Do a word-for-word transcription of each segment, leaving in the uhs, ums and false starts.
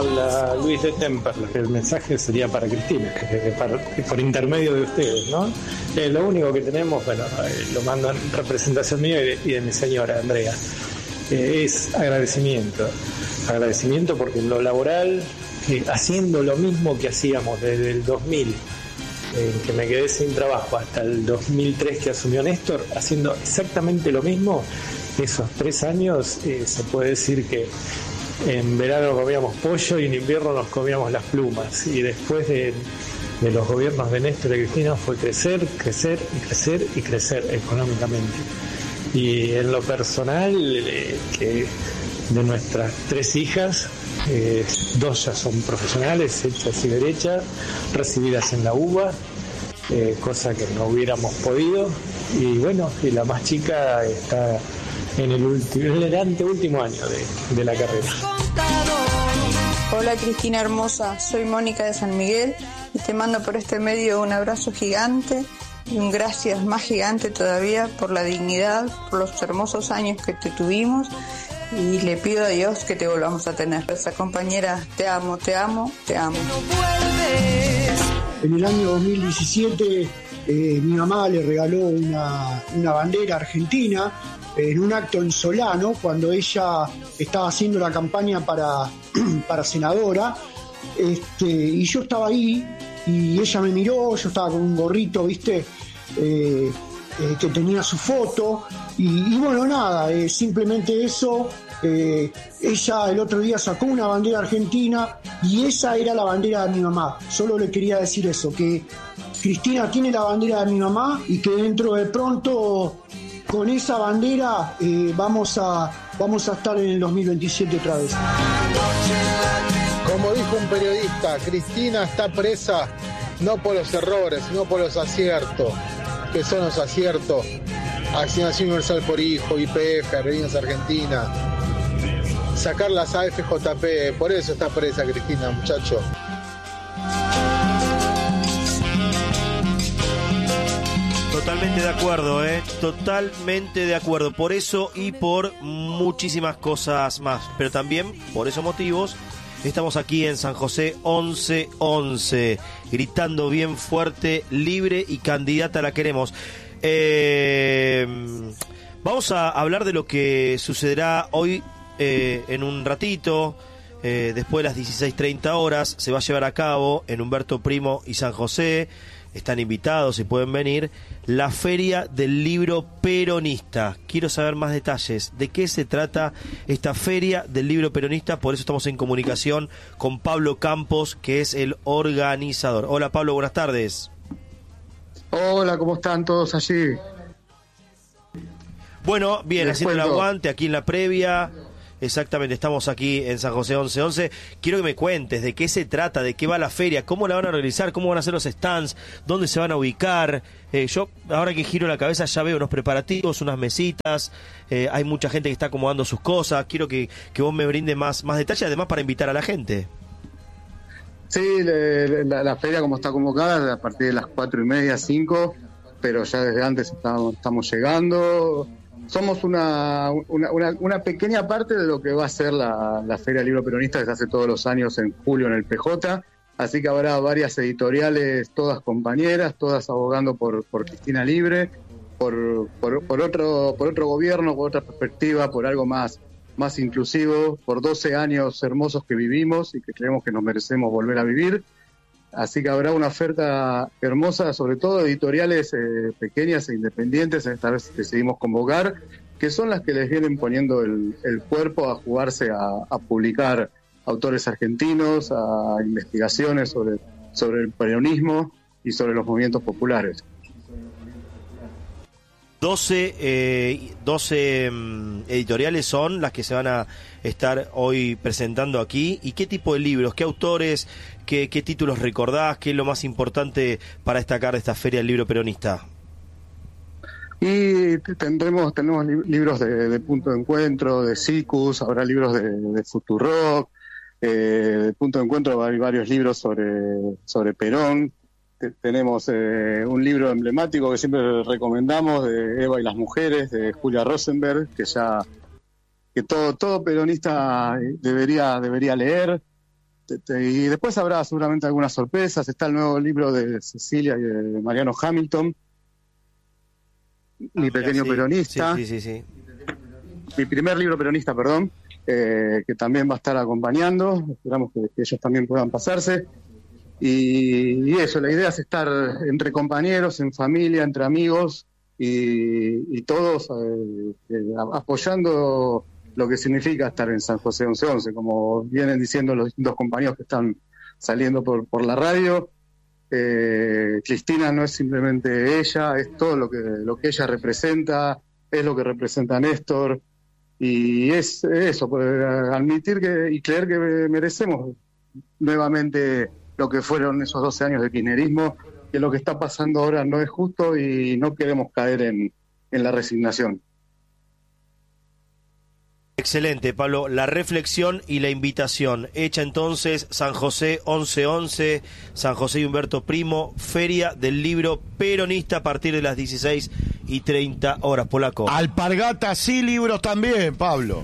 habla Luis de Temperley. El mensaje sería para Cristina, que, para, que por intermedio de ustedes, ¿no? Eh, lo único que tenemos, bueno, eh, lo mando en representación mía y de, y de mi señora Andrea, eh, es agradecimiento. Agradecimiento porque en lo laboral, eh, haciendo lo mismo que hacíamos desde el dos mil, eh, que me quedé sin trabajo, hasta el dos mil tres que asumió Néstor, haciendo exactamente lo mismo, esos tres años, eh, se puede decir que en verano comíamos pollo y en invierno nos comíamos las plumas. Y después de, de los gobiernos de Néstor y Cristina fue crecer, crecer y crecer y crecer económicamente. Y en lo personal, eh, que de nuestras tres hijas, eh, dos ya son profesionales, hechas y derechas, recibidas en la UBA, eh, cosa que no hubiéramos podido. Y bueno, y la más chica está en el, último, en el anteúltimo año de, de la carrera. Hola Cristina hermosa, soy Mónica de San Miguel y te mando por este medio un abrazo gigante y un gracias más gigante todavía por la dignidad, por los hermosos años que te tuvimos, y le pido a Dios que te volvamos a tener. Esa compañera, te amo, te amo, te amo. En el año dos mil diecisiete eh, mi mamá le regaló una, una bandera argentina en un acto en Solano, cuando ella estaba haciendo la campaña para, para senadora, este, y yo estaba ahí, y ella me miró, yo estaba con un gorrito, viste, eh, eh, que tenía su foto, y, y bueno, nada, eh, simplemente eso. Eh, ella el otro día sacó una bandera argentina, y esa era la bandera de mi mamá. Solo le quería decir eso, que Cristina tiene la bandera de mi mamá, y que dentro de pronto con esa bandera eh, vamos a vamos a estar en el dos mil veintisiete otra vez. Como dijo un periodista, Cristina está presa no por los errores, sino por los aciertos. ¿Qué son los aciertos? Asignación Universal por Hijo, Y P F, Aerolíneas Argentinas, sacar las A F J P, por eso está presa Cristina, muchacho. Totalmente de acuerdo, ¿eh? Totalmente de acuerdo. Por eso y por muchísimas cosas más. Pero también, por esos motivos, estamos aquí en San José once once, gritando bien fuerte, libre y candidata la queremos. Eh, vamos a hablar de lo que sucederá hoy eh, en un ratito. Eh, después de las dieciséis treinta horas se va a llevar a cabo en Humberto Primo y San José. Están invitados y pueden venir, la Feria del Libro Peronista. Quiero saber más detalles de qué se trata esta Feria del Libro Peronista. Por eso estamos en comunicación con Pablo Campos, que es el organizador. Hola Pablo, buenas tardes. Hola, ¿cómo están todos allí? Bueno, bien, Les haciendo el cuento. aguante aquí en la previa. Exactamente, estamos aquí en San José once once. Quiero que me cuentes de qué se trata, de qué va la feria, cómo la van a realizar, cómo van a ser los stands, dónde se van a ubicar. Eh, yo, ahora que giro la cabeza, ya veo unos preparativos, unas mesitas, eh, hay mucha gente que está acomodando sus cosas. Quiero que, que vos me brindes más, más detalles, además para invitar a la gente. Sí, le, la, la feria como está convocada a partir de las cuatro y media, cinco, pero ya desde antes estamos, estamos llegando. Somos una, una, una, una pequeña parte de lo que va a ser la, la Feria del Libro Peronista que se hace todos los años en julio en el P J, así que habrá varias editoriales, todas compañeras, todas abogando por, por Cristina Libre, por, por, por, otro, por otro gobierno, por otra perspectiva, por algo más, más inclusivo, por doce años hermosos que vivimos y que creemos que nos merecemos volver a vivir. Así que habrá una oferta hermosa, sobre todo editoriales eh, pequeñas e independientes, esta vez decidimos convocar, que son las que les vienen poniendo el, el cuerpo a jugarse a, a publicar autores argentinos, a investigaciones sobre, sobre el peronismo y sobre los movimientos populares. doce, eh, doce um, editoriales son las que se van a estar hoy presentando aquí. ¿Y qué tipo de libros, qué autores, qué, qué títulos recordás, qué es lo más importante para destacar de esta Feria del Libro Peronista? Y tendremos tenemos libros de, de Punto de Encuentro, de Sicus, habrá libros de, de Futurock, eh, de Punto de Encuentro hay varios libros sobre, sobre Perón. Tenemos eh, un libro emblemático que siempre recomendamos, de Eva y las mujeres, de Julia Rosenberg, que ya que todo todo peronista debería debería leer. te, te, y después habrá seguramente algunas sorpresas. Está el nuevo libro de Cecilia y de Mariano Hamilton, Mi Pequeño sí, Peronista. Sí, sí, sí, sí. Mi primer libro peronista, perdón, eh, que también va a estar acompañando. Esperamos que, que ellos también puedan pasarse. Y, y eso, la idea es estar entre compañeros, en familia, entre amigos y, y todos eh, eh, apoyando lo que significa estar en San José once once, como vienen diciendo los distintos compañeros que están saliendo por, por la radio. Eh, Cristina no es simplemente ella, es todo lo que, lo que ella representa, es lo que representa Néstor, y es eso, pues, admitir que, y creer que merecemos nuevamente lo que fueron esos doce años de kirchnerismo, que lo que está pasando ahora no es justo y no queremos caer en, en la resignación. Excelente, Pablo. La reflexión y la invitación. Hecha entonces, San José once once, San José y Humberto Primo, Feria del Libro Peronista a partir de las dieciséis y treinta horas. Polaco. Alpargatas sí, libros también, Pablo.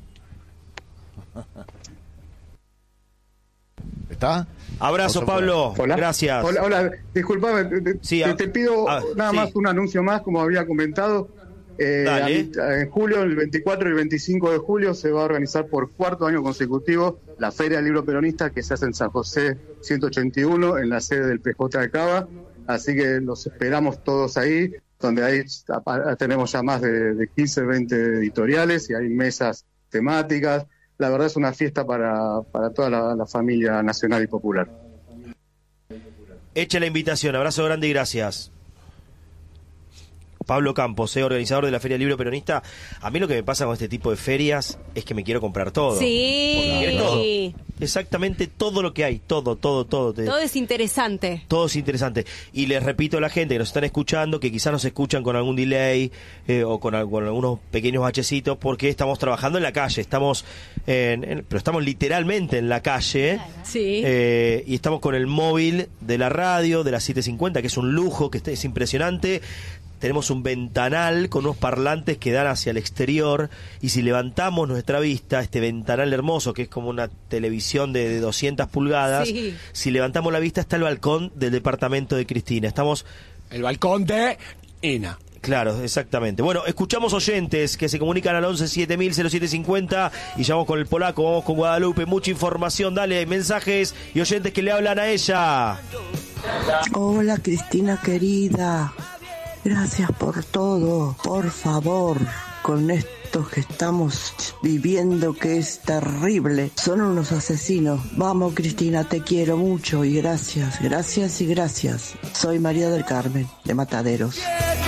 ¿Está? Abrazo, Pablo. Hola. Gracias. Hola, hola. Disculpame, te, sí, te, te pido ah, nada sí. más un anuncio más, como había comentado. Eh, Dale. A, en julio, el veinticuatro y el veinticinco de julio, se va a organizar por cuarto año consecutivo la Feria del Libro Peronista, que se hace en San José ciento ochenta y uno, en la sede del P J de Cava. Así que los esperamos todos ahí, donde ahí tenemos ya más de, de quince, veinte editoriales y hay mesas temáticas. La verdad es una fiesta para, para toda la, la familia nacional y popular. Echa la invitación. Abrazo grande y gracias. Pablo Campos, eh, organizador de la Feria del Libro Peronista. A mí lo que me pasa con este tipo de ferias es que me quiero comprar todo. Sí. Todo. Exactamente todo lo que hay, todo, todo, todo. Todo es interesante. Todo es interesante. Y les repito a la gente que nos están escuchando, que quizás nos escuchan con algún delay eh, o con, con algunos pequeños bachecitos, porque estamos trabajando en la calle, estamos en, en, pero estamos literalmente en la calle. Sí. Eh, y estamos con el móvil de la radio, de la siete cincuenta, que es un lujo, que es impresionante. Tenemos un ventanal con unos parlantes que dan hacia el exterior, y si levantamos nuestra vista, este ventanal hermoso, que es como una televisión de, de doscientas pulgadas, sí. Si levantamos la vista está el balcón del departamento de Cristina. Estamos... El balcón de Ina. Claro, exactamente. Bueno, escuchamos oyentes que se comunican al once siete mil cero siete cincuenta y ya vamos con el Polaco, vamos con Guadalupe, mucha información, dale, mensajes y oyentes que le hablan a ella. Hola, Cristina querida. Gracias por todo, por favor, con esto que estamos viviendo que es terrible. Son unos asesinos. Vamos, Cristina, te quiero mucho y gracias, gracias y gracias. Soy María del Carmen, de Mataderos.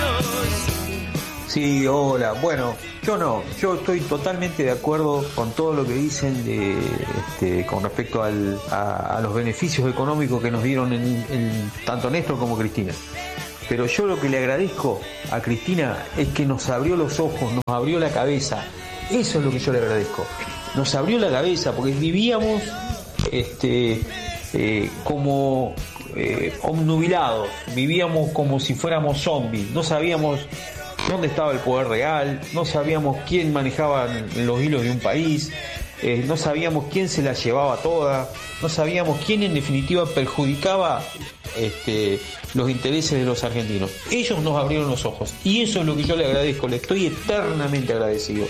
Sí, hola. Bueno, yo no, yo estoy totalmente de acuerdo con todo lo que dicen de, este, con respecto al, a, a los beneficios económicos que nos dieron en, en, tanto Néstor como Cristina. Pero yo lo que le agradezco a Cristina es que nos abrió los ojos, nos abrió la cabeza. Eso es lo que yo le agradezco. Nos abrió la cabeza porque vivíamos este, eh, como eh, obnubilados, vivíamos como si fuéramos zombies. No sabíamos dónde estaba el poder real, no sabíamos quién manejaba los hilos de un país, eh, no sabíamos quién se la llevaba toda, no sabíamos quién en definitiva perjudicaba este, los intereses de los argentinos. Ellos nos abrieron los ojos y eso es lo que yo le agradezco, le estoy eternamente agradecido.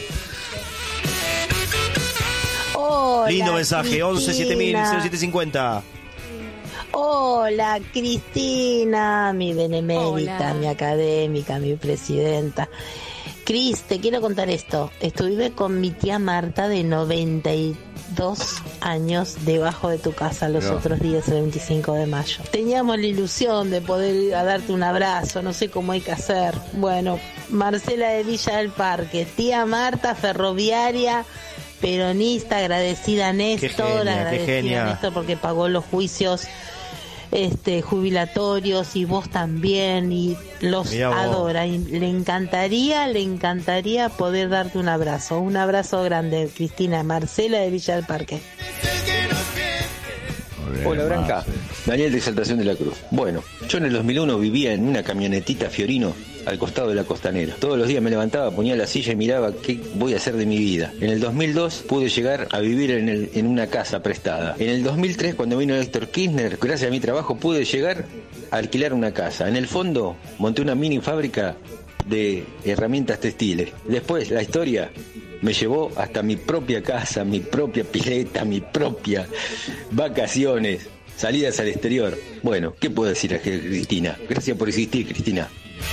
Hola, lindo mensaje. Cristina. Once siete mil cero siete cincuenta. Hola, Cristina, mi benemérita, Hola. mi académica, mi presidenta. Cris, te quiero contar esto. Estuve con mi tía Marta de noventa y dos años debajo de tu casa los No. otros días, el veinticinco de mayo. Teníamos la ilusión de poder ir a darte un abrazo, no sé cómo hay que hacer. Bueno, Marcela de Villa del Parque, tía Marta, ferroviaria, peronista, agradecida a Néstor, genia, qué agradecida genia. a Néstor porque pagó los juicios este jubilatorios y vos también, y los Mirá vos. adora, y le encantaría, le encantaría poder darte un abrazo, un abrazo grande, Cristina. Marcela de Villa del Parque. Bien, Hola, Branca. Marce. Daniel de Exaltación de la Cruz. Bueno, yo en el dos mil uno vivía en una camionetita Fiorino al costado de la Costanera. Todos los días me levantaba, ponía la silla y miraba qué voy a hacer de mi vida. En el dos mil dos pude llegar a vivir en, el, en una casa prestada. En el dos mil tres, cuando vino Héctor Kirchner, gracias a mi trabajo pude llegar a alquilar una casa. En el fondo monté una mini fábrica de herramientas textiles. Después la historia me llevó hasta mi propia casa, mi propia pileta, mi propia vacaciones, salidas al exterior. Bueno, ¿qué puedo decir a Cristina? Gracias por existir, Cristina.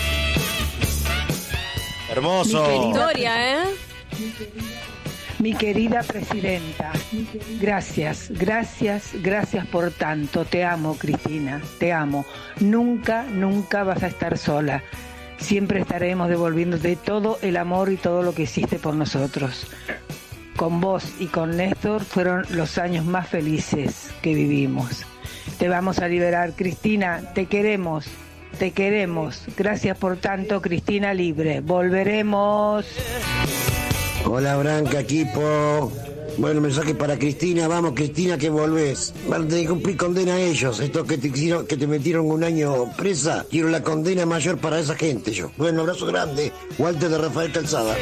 Hermoso. Qué historia, ¿eh? Mi querida presidenta, gracias, gracias, gracias por tanto. Te amo, Cristina, te amo. Nunca, nunca vas a estar sola. Siempre estaremos devolviéndote todo el amor y todo lo que hiciste por nosotros. Con vos y con Néstor fueron los años más felices que vivimos. Te vamos a liberar, Cristina, te queremos, te queremos. Gracias por tanto, Cristina libre. Volveremos. Hola, Branca, equipo. Bueno, mensaje para Cristina. Vamos, Cristina, que volvés. Van a tener que cumplir condena a ellos. Estos que te, hicieron, que te metieron un año presa. Quiero la condena mayor para esa gente, yo. Bueno, abrazo grande. Walter de Rafael Calzada.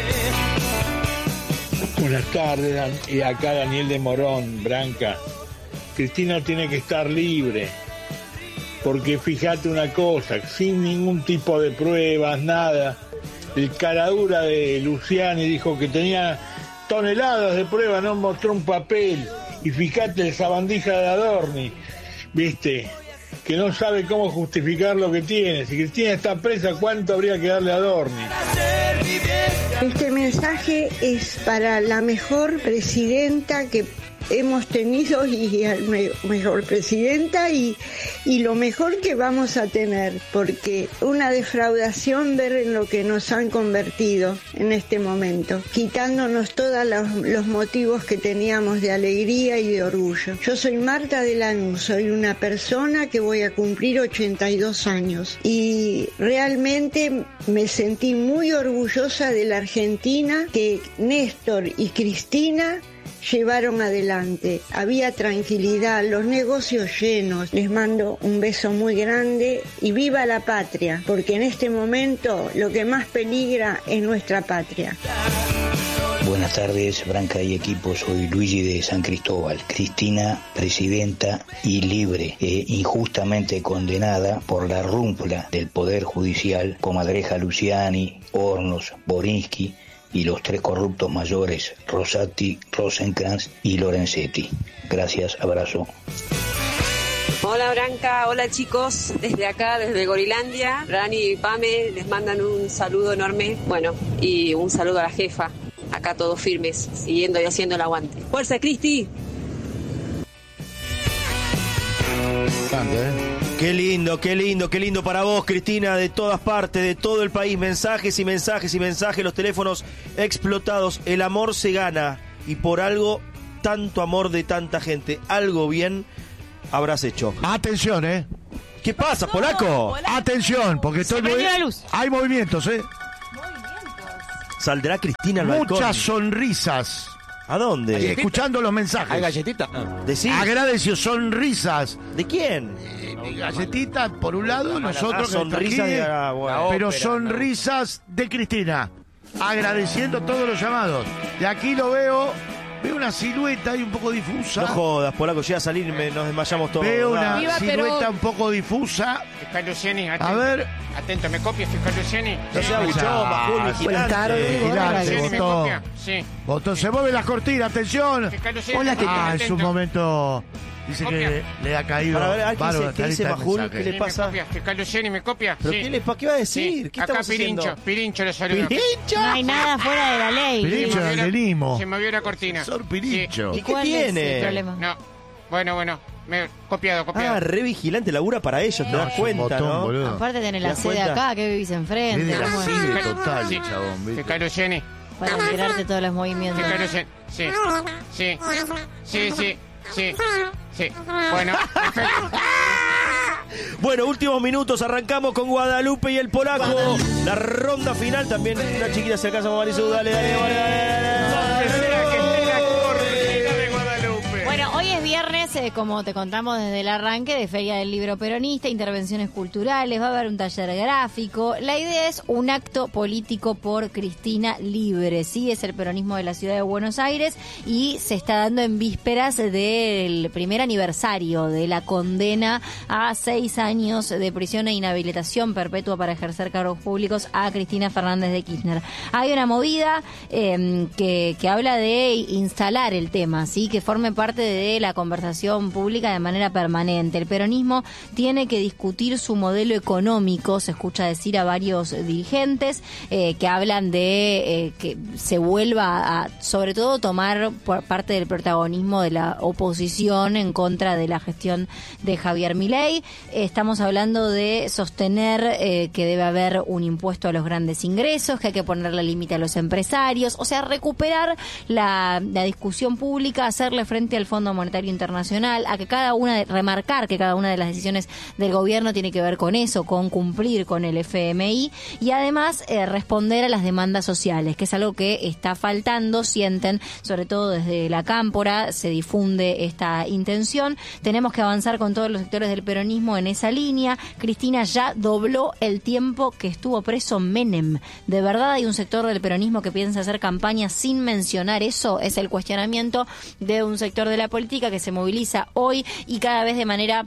Buenas tardes, Dan- y acá Daniel de Morón, Branca. Cristina tiene que estar libre. Porque fíjate una cosa, sin ningún tipo de pruebas, nada. El caradura de Luciani dijo que tenía toneladas de pruebas, no mostró un papel. Y fíjate esa bandija de Adorni, viste, que no sabe cómo justificar lo que tiene. Si Cristina está presa, ¿cuánto habría que darle a Adorni? Este mensaje es para la mejor presidenta que hemos tenido y la me- mejor presidenta y, y lo mejor que vamos a tener, porque una defraudación ver en lo que nos han convertido en este momento, quitándonos todos los, los motivos que teníamos de alegría y de orgullo. Yo soy Marta de Lanús, soy una persona que voy a cumplir ochenta y dos años y realmente me sentí muy orgullosa de la Argentina que Néstor y Cristina llevaron adelante. Había tranquilidad, los negocios llenos. Les mando un beso muy grande y viva la patria, porque en este momento lo que más peligra es nuestra patria. Buenas tardes, Branca y equipo, soy Luigi de San Cristóbal. Cristina, presidenta y libre, e injustamente condenada por la rúmpula del Poder Judicial, Comadreja Luciani, Hornos, Borinsky y los tres corruptos mayores, Rosati, Rosenkrantz y Lorenzetti. Gracias, abrazo. Hola Branca, hola chicos, desde acá, desde Gorilandia, Rani y Pame les mandan un saludo enorme, bueno, y un saludo a la jefa, acá todos firmes, siguiendo y haciendo el aguante. ¡Fuerza, Cristi! Qué lindo, qué lindo, qué lindo para vos, Cristina, de todas partes, de todo el país. Mensajes y mensajes y mensajes, los teléfonos explotados. El amor se gana y por algo, tanto amor de tanta gente. Algo bien habrás hecho. Atención, ¿eh? ¿Qué pasa, polaco? Atención, porque estoy prendió movi- la luz. hay movimientos, ¿eh? ¿Saldrá Cristina al balcón? Muchas sonrisas. ¿A dónde? Y escuchando los mensajes. ¿Hay galletita? Ah. Decís. Agradeció sonrisas. ¿De quién? Eh, galletitas por un lado, nosotros Ah, sonrisas que de- trajimos, ah, bueno. pero ópera, sonrisas de Cristina. Agradeciendo todos los llamados. Y aquí lo veo, veo una silueta ahí un poco difusa. No jodas, polaco, llega a salir y me- nos desmayamos todos. Veo una Dale. Viva silueta Perón. un poco difusa. Fiscal Luciani, atento. A ver. Atento, ¿me copia, Fiscal Luciani? No sea buchón, bajó el vigilante. Buenas tardes. Vigilante, Luciani, ¿me botón. copia? Sí. Botón, se mueve la cortina, atención. Fiscal Luciani, Hola, ¿qué atento, Ah, es un atento. momento. Dice que Copia. le, le ha caído. Para ver, ¿qué dice- bárbaro, qué dice está el Majul? mensaje. ¿Qué le Sí, pasa? ¿me copia? Fiscal Luciani, ¿me copia? ¿Pero Sí. qué, le, ¿qué va a decir? Sí. ¿Qué Acá estamos Pirincho, haciendo? Pirincho lo saluda. ¿Pirincho? No hay nada fuera de la ley. Pirincho. Se movió la- Venimos. Se movió la cortina. Sor Pirincho. ¿Y qué ¿Cuál es tiene? el problema? No. Bueno, bueno. Me... Copiado, copiado. Ah, re vigilante, labura para ellos, te No, das es un cuenta, botón, ¿no? boludo. Aparte tenés ¿Te la das sede cuenta? acá, que vivís enfrente. Es de la ¿cómo es? sede total, Sí. chabón, ¿viste? Fiscal Luciani. Para enterarte todos los movimientos. Fiscal Luciani. Sí. Sí. Sí, sí. Sí. Sí. Bueno, perfecto. Bueno, últimos minutos, arrancamos con Guadalupe y el polaco. La ronda final también, una chiquita se alcanza con Marisú, dale, dale, dale, dale, dale, Donde sea que esté la cortina de Guadalupe. Bueno, hoy es es viernes, eh, como te contamos desde el arranque, de Feria del Libro Peronista, intervenciones culturales, va a haber un taller gráfico. La idea es un acto político por Cristina Libre, ¿sí? Es el peronismo de la ciudad de Buenos Aires y se está dando en vísperas del primer aniversario de la condena a seis años de prisión e inhabilitación perpetua para ejercer cargos públicos a Cristina Fernández de Kirchner. Hay una movida eh, que, que habla de instalar el tema, ¿sí? Que forme parte de la conversación pública de manera permanente. El peronismo tiene que discutir su modelo económico, se escucha decir a varios dirigentes eh, que hablan de eh, que se vuelva a, sobre todo, tomar por parte del protagonismo de la oposición en contra de la gestión de Javier Milei. Estamos hablando de sostener eh, que debe haber un impuesto a los grandes ingresos, que hay que ponerle límite a los empresarios, o sea, recuperar la, la discusión pública, hacerle frente al Fondo Monetario Internacional, a que cada una, de, remarcar que cada una de las decisiones del gobierno tiene que ver con eso, con cumplir con el F M I y además eh, responder a las demandas sociales, que es algo que está faltando, sienten, sobre todo desde la Cámpora, se difunde esta intención. Tenemos que avanzar con todos los sectores del peronismo en esa línea. Cristina ya dobló el tiempo que estuvo preso Menem. ¿De verdad hay un sector del peronismo que piensa hacer campaña sin mencionar eso? Es el cuestionamiento de un sector de la política que se moviliza hoy y cada vez de manera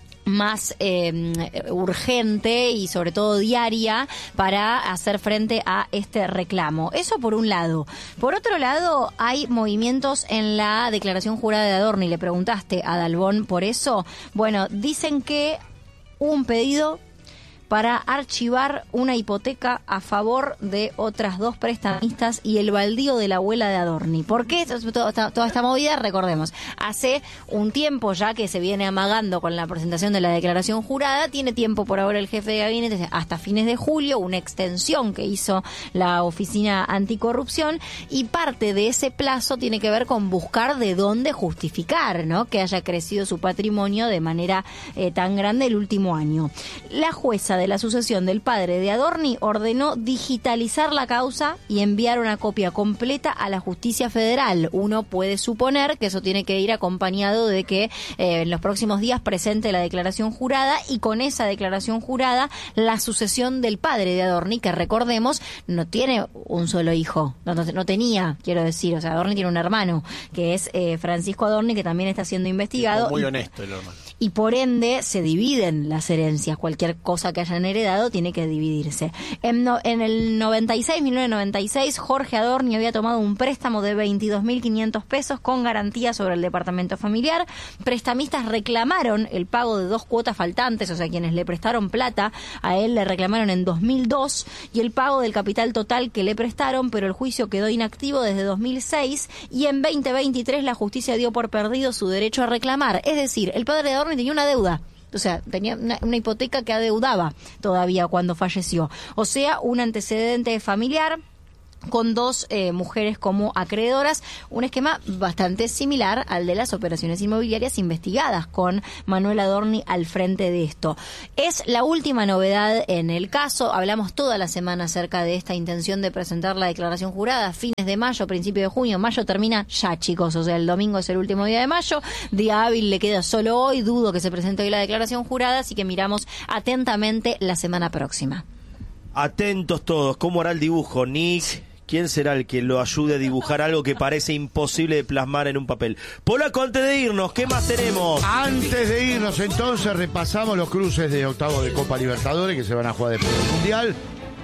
más eh, urgente y sobre todo diaria para hacer frente a este reclamo. Eso por un lado. Por otro lado, hay movimientos en la declaración jurada de Adorni. Le preguntaste a Dalbón por eso. Bueno, dicen que hubo un pedido para archivar una hipoteca a favor de otras dos prestamistas y el baldío de la abuela de Adorni. ¿Por qué toda esta, toda esta movida? Recordemos, hace un tiempo ya que se viene amagando con la presentación de la declaración jurada, tiene tiempo por ahora el jefe de gabinete hasta fines de julio, una extensión que hizo la Oficina Anticorrupción, y parte de ese plazo tiene que ver con buscar de dónde justificar, ¿no?, que haya crecido su patrimonio de manera eh, tan grande el último año. La jueza de la sucesión del padre de Adorni ordenó digitalizar la causa y enviar una copia completa a la justicia federal. Uno puede suponer que eso tiene que ir acompañado de que eh, en los próximos días presente la declaración jurada, y con esa declaración jurada la sucesión del padre de Adorni, que recordemos no tiene un solo hijo, no, no, no tenía, quiero decir, o sea, Adorni tiene un hermano que es eh, Francisco Adorni, que también está siendo investigado. Muy y, honesto el hermano. Y por ende se dividen las herencias. Cualquier cosa que hayan heredado tiene que dividirse. En, no, en el noventa y seis, mil novecientos noventa y seis, Jorge Adorni había tomado un préstamo de veintidós mil quinientos pesos con garantía sobre el departamento familiar. Prestamistas reclamaron el pago de dos cuotas faltantes, o sea, quienes le prestaron plata a él le reclamaron en dos mil dos, y el pago del capital total que le prestaron, pero el juicio quedó inactivo desde dos mil seis, y en veinte veintitrés la justicia dio por perdido su derecho a reclamar. Es decir, el padre de Adorni tenía una deuda. O sea, tenía una, una hipoteca que adeudaba todavía cuando falleció. O sea, un antecedente familiar con dos eh, mujeres como acreedoras, un esquema bastante similar al de las operaciones inmobiliarias investigadas, con Manuel Adorni al frente de esto. Es la última novedad en el caso. Hablamos toda la semana acerca de esta intención de presentar la declaración jurada, fines de mayo, principio de junio. Mayo termina ya, chicos, o sea, el domingo es el último día de mayo, día hábil le queda solo hoy, dudo que se presente hoy la declaración jurada, así que miramos atentamente la semana próxima. Atentos todos, ¿cómo hará el dibujo, Nick? ¿Quién será el que lo ayude a dibujar algo que parece imposible de plasmar en un papel? Polaco, antes de irnos, ¿qué más tenemos? Antes de irnos, entonces, repasamos los cruces de octavo de Copa Libertadores que se van a jugar después del Mundial.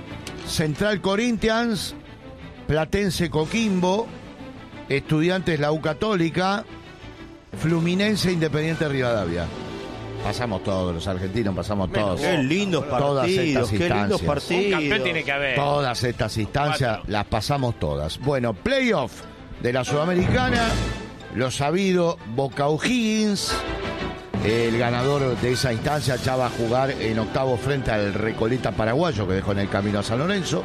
Central Corinthians, Platense Coquimbo, Estudiantes La U Católica, Fluminense Independiente Rivadavia. Pasamos todos, los argentinos pasamos todos. Qué lindos todas partidos, estas qué lindos instancias. partidos. Un campeón tiene que haber. Todas estas instancias las pasamos todas. Bueno, playoff de la Sudamericana, lo sabido, Boca O'Higgins. El ganador de esa instancia ya va a jugar en octavo frente al Recoleta paraguayo que dejó en el camino a San Lorenzo.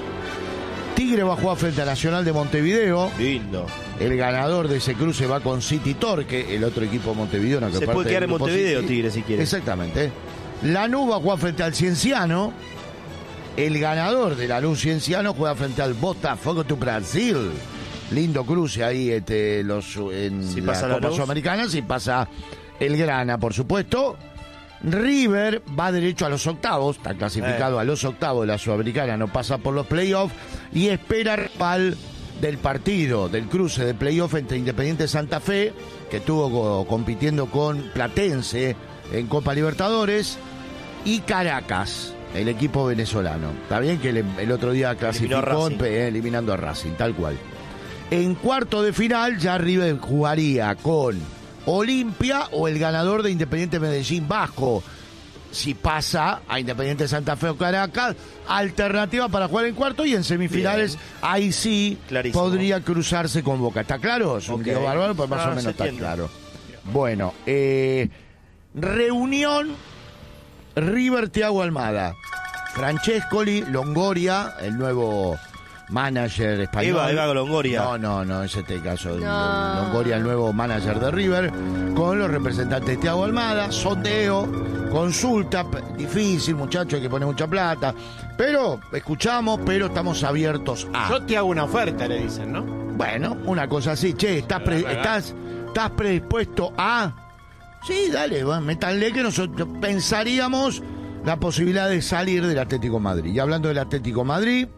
Tigre va a jugar frente a Nacional de Montevideo. Lindo. El ganador de ese cruce va con City Torque, el otro equipo montevideano. Que se puede quedar en Montevideo, City. Tigre, si quiere. Exactamente. Lanús va a jugar frente al Cienciano. El ganador de Lanús Cienciano juega frente al Botafogo do Brasil. Lindo cruce ahí este, los, en Si la pasa Copa Lanús. Sudamericana, si pasa el Grana, por supuesto. River va derecho a los octavos, está clasificado Eh. a los octavos de la Sudamericana, no pasa por los playoffs y espera rival del partido, del cruce de playoff entre Independiente Santa Fe, que estuvo co- compitiendo con Platense en Copa Libertadores, y Caracas, el equipo venezolano. Está bien que el, el otro día clasificó Eliminó a Racing. eh, eliminando a Racing, tal cual. En cuarto de final ya River jugaría con Olimpia o el ganador de Independiente Medellín Vasco. Si pasa a Independiente Santa Fe o Caracas, alternativa para jugar en cuarto, y en semifinales Bien. ahí sí Clarísimo. podría cruzarse con Boca. ¿Está claro? Es un Ok. lío bárbaro, pues más Ah, o menos se está entiende. claro. Bueno, eh, reunión River Thiago Almada. Francescoli, Longoria, el nuevo manager español. Eva, Eva Longoria. No, no, no, es este caso. No. Longoria, el nuevo manager de River, con los representantes de Thiago Almada, sondeo, consulta, p- difícil, muchacho, hay que poner mucha plata. Pero, escuchamos, pero estamos abiertos a. Yo te hago una oferta, le dicen, ¿no? Bueno, una cosa así, che, ¿estás, pre- estás, estás predispuesto a...? Sí, dale, va, métanle que nosotros pensaríamos la posibilidad de salir del Atlético Madrid. Y hablando del Atlético Madrid,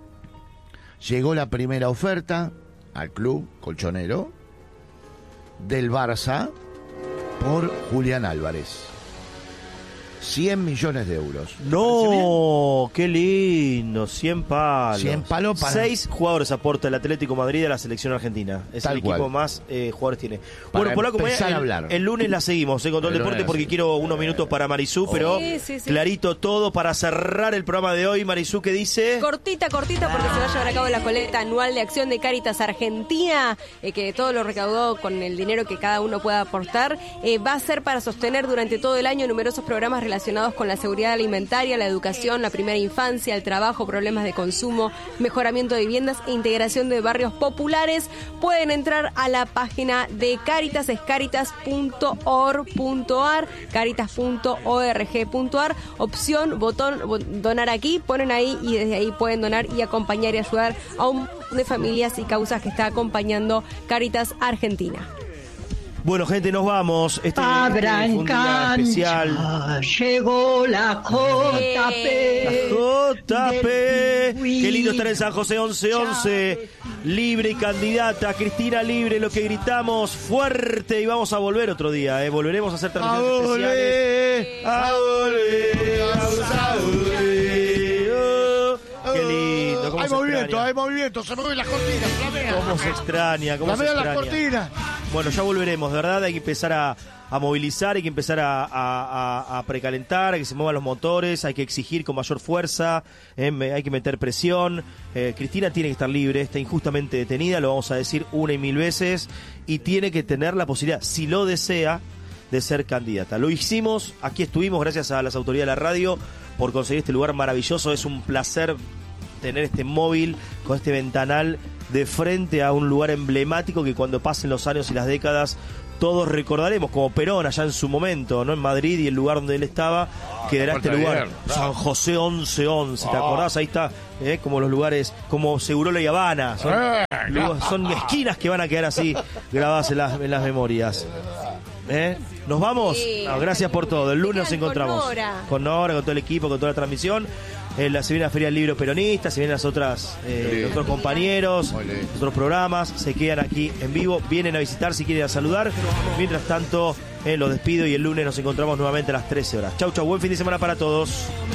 llegó la primera oferta al club colchonero del Barça por Julián Álvarez. cien millones de euros. No, qué lindo, cien palos. cien palos para- Seis jugadores aporta el Atlético de Madrid a la selección argentina. Es Tal el equipo cual. más eh, jugadores tiene. Para Bueno, Polaco, empezar mañana- a el, hablar. el lunes la seguimos en Control El lunes Deporte la porque seguimos. quiero unos minutos para Marisú, pero Sí, sí, sí. clarito todo para cerrar el programa de hoy. Marisú, ¿qué dice? Cortita, cortita, porque se va a llevar a cabo la colecta anual de acción de Cáritas Argentina, eh, que todo lo recaudado con el dinero que cada uno pueda aportar, eh, va a ser para sostener durante todo el año numerosos programas relacionados con la seguridad alimentaria, la educación, la primera infancia, el trabajo, problemas de consumo, mejoramiento de viviendas e integración de barrios populares. Pueden entrar a la página de Cáritas, es caritas punto org punto ar, caritas punto org punto ar, opción, botón, bo- donar aquí, ponen ahí y desde ahí pueden donar y acompañar y ayudar a un montón de familias y causas que está acompañando Cáritas Argentina. Bueno, gente, nos vamos. Este, Abran este fue un día especial. cancha, llegó la J P. J P. del Qué lindo estar en San José once once. Libre y candidata. Cristina Libre, lo que gritamos fuerte. Y vamos a volver otro día. ¿eh? Volveremos a hacer transmisiones especiales. A volver, a volver. Oh, qué lindo. ¿Cómo Hay se movimiento, extraña? hay movimiento, se mueven las cortinas, flamea. ¿Cómo se extraña? ¿Cómo se Flamea las extraña? cortinas. Bueno, ya volveremos, de verdad, hay que empezar a, a movilizar, hay que empezar a, a- a- a precalentar, hay que se muevan los motores, hay que exigir con mayor fuerza, eh, me- hay que meter presión. Eh, Cristina tiene que estar libre, está injustamente detenida, lo vamos a decir una y mil veces, y tiene que tener la posibilidad, si lo desea, de ser candidata. Lo hicimos, aquí estuvimos, gracias a las autoridades de la radio, por conseguir este lugar maravilloso. Es un placer tener este móvil con este ventanal de frente a un lugar emblemático que cuando pasen los años y las décadas todos recordaremos, como Perón allá en su momento, ¿no? En Madrid, y el lugar donde él estaba, quedará este Puerta de lugar, Hierro. San José once once, ¿te Ah. acordás? Ahí está, ¿eh? Como los lugares, como Segurola y Habana, son, Eh, lugares- son esquinas que van a quedar así grabadas en las, en las memorias. ¿Eh? ¿Nos vamos? Sí. No, gracias por todo. El lunes nos Quedan con encontramos. Nora. Con Nora, con todo el equipo, con toda la transmisión. Eh, la, se viene la Feria del Libro Peronista, se vienen las otras, eh, Sí. otros compañeros, otros programas, se quedan aquí en vivo, vienen a visitar si quieren a saludar. Mientras tanto, eh, los despido y el lunes nos encontramos nuevamente a las trece horas. Chau, chau, buen fin de semana para todos.